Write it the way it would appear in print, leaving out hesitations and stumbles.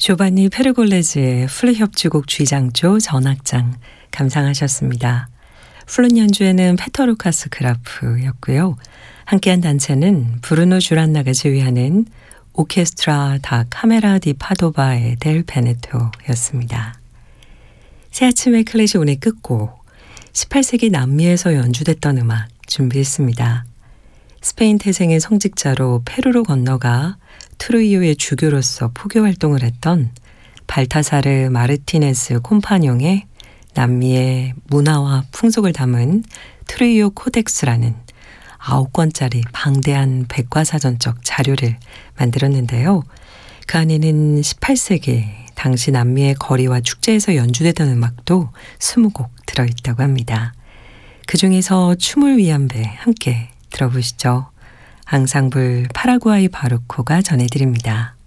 조반니 페르골레즈의 플룻 협주곡 쥐장조 전악장 감상하셨습니다. 플룻 연주에는 페터 루카스 그라프였고요. 함께한 단체는 브루노 주란나가 지휘하는 오케스트라 다 카메라 디 파도바의 델 베네토였습니다. 새 아침의 클래식 오늘 끝곡 18세기 남미에서 연주됐던 음악 준비했습니다. 스페인 태생의 성직자로 페루로 건너가 트루이오의 주교로서 포교 활동을 했던 발타사르 마르티네스 콤파뇽의 남미의 문화와 풍속을 담은 트루이오 코덱스라는 9권짜리 방대한 백과사전적 자료를 만들었는데요. 그 안에는 18세기 당시 남미의 거리와 축제에서 연주되던 음악도 20곡 들어있다고 합니다. 그 중에서 춤을 위한 배 함께 들어보시죠. 앙상블 파라구아이 바로코가 전해드립니다.